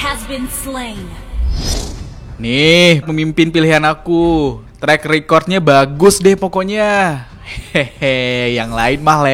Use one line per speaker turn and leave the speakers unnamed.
Nih, pemimpin pilihan aku. Track recordnya bagus deh pokoknya. Hehe, yang lain mah